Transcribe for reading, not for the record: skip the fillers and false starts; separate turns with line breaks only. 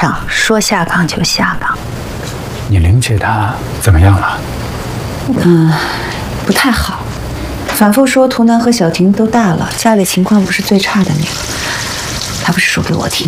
长说下岗就下岗。
你玲姐她怎么样了？
不太好，反复说图南和小婷都大了，家里情况不是最差的那个。她不是说给我听。